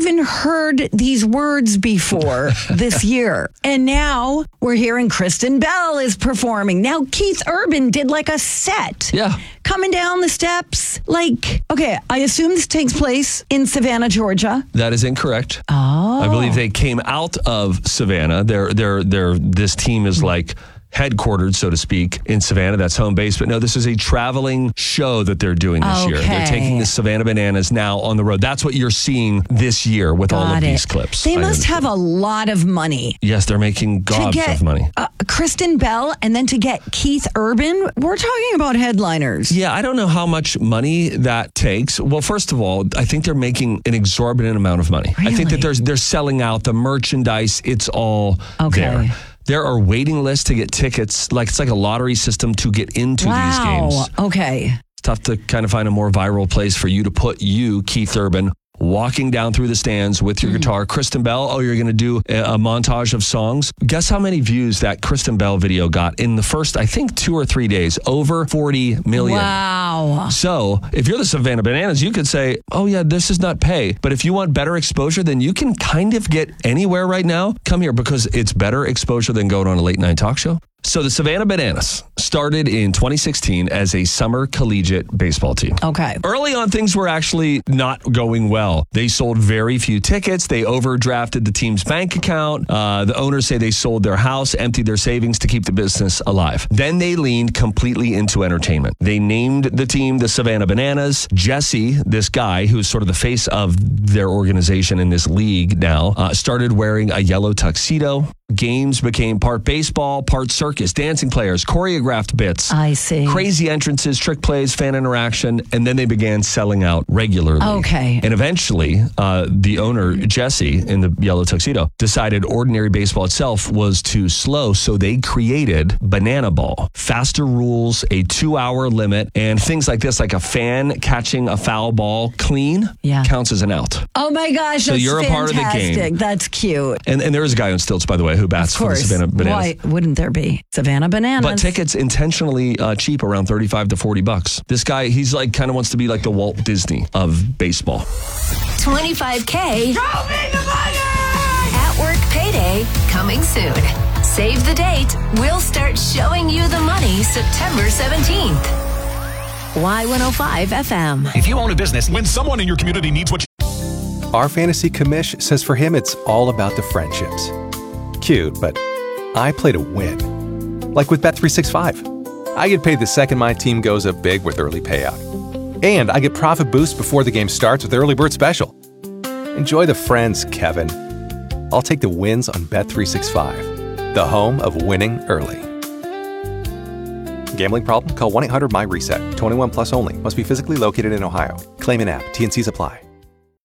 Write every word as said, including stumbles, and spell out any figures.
even heard these words before this year. And now we're hearing Kristen Bell is performing. Now Keith Urban did like a set. Yeah. Coming down the steps. Like, okay, I assume this takes place in Savannah, Georgia. That is incorrect. Oh. I believe they came out of Savannah. They're, they're, they're, this team is like headquartered, so to speak, in Savannah. That's home base. But no, this is a traveling show that they're doing this Okay. year. They're taking the Savannah Bananas now on the road. That's what you're seeing this year with Got all of it. these clips. They I must understand. have a lot of money. Yes, they're making gobs to get, of money. Uh, Kristen Bell and then to get Keith Urban. We're talking about headliners. Yeah, I don't know how much money that takes. Well, first of all, I think they're making an exorbitant amount of money. I think that Really? there's they're selling out the merchandise. It's all Okay. there. There are waiting lists to get tickets. Like it's like a lottery system to get into Wow. these games. Okay. It's tough to kind of find a more viral place for you to put you, Keith Urban, walking down through the stands with your mm. guitar. Kristen Bell, oh, you're going to do a, a montage of songs. Guess how many views that Kristen Bell video got in the first, I think, two or three days? Over forty million. Wow. So if you're the Savannah Bananas, you could say, oh, yeah, this is not pay. But if you want better exposure, then you can kind of get anywhere right now. Come here because it's better exposure than going on a late night talk show. So the Savannah Bananas started in twenty sixteen as a summer collegiate baseball team. Okay. Early on, things were actually not going well. They sold very few tickets. They overdrafted the team's bank account. Uh, the owners say they sold their house, emptied their savings to keep the business alive. Then they leaned completely into entertainment. They named the team the Savannah Bananas. Jesse, this guy who's sort of the face of their organization in this league now, uh, started wearing a yellow tuxedo. Games became part baseball, part circus, dancing players, choreographed bits. I see. Crazy entrances, trick plays, fan interaction, and then they began selling out regularly. Okay. And eventually, uh, the owner, Jesse, in the yellow tuxedo, decided ordinary baseball itself was too slow, so they created Banana Ball. Faster rules, a two-hour limit, and things like this, like a fan catching a foul ball clean, yeah. counts as an out. Oh my gosh, so that's you're fantastic. a part of the game. That's cute. And, and there is a guy on stilts, by the way, who bats of course. for the Savannah Bananas. Why wouldn't there be? Savannah Bananas. But tickets intentionally uh, cheap, around thirty-five to forty bucks. This guy, he's like kind of wants to be like the Walt Disney of baseball. twenty-five K. Show me the money! At Work Payday coming soon. Save the date. We'll start showing you the money September seventeenth. Y one oh five F M. If you own a business, when someone in your community needs what you... Our fantasy commish says for him it's all about the friendships. Cute, but I play to win. Like with Bet three sixty-five. I get paid the second my team goes up big with early payout. And I get profit boost before the game starts with Early Bird Special. Enjoy the friends, Kevin. I'll take the wins on Bet three sixty-five, the home of winning early. Gambling problem? Call one eight hundred M Y RESET. twenty-one plus only. Must be physically located in Ohio. Claim in app. T and C's apply.